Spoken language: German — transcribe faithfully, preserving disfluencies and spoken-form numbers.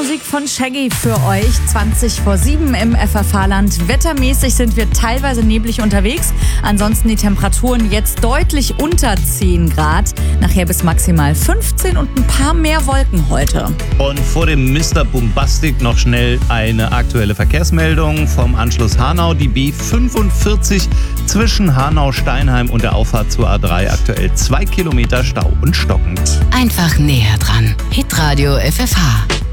Musik von Shaggy für euch. zwanzig vor sieben im F F H-Land. Wettermäßig sind wir teilweise neblig unterwegs. Ansonsten die Temperaturen jetzt deutlich unter zehn Grad. Nachher bis maximal fünfzehn und ein paar mehr Wolken heute. Und vor dem Mister Bombastic noch schnell eine aktuelle Verkehrsmeldung vom Anschluss Hanau. Die B fünfundvierzig zwischen Hanau-Steinheim und der Auffahrt zur A drei. Aktuell zwei Kilometer Stau und stockend. Einfach näher dran. Hitradio F F H.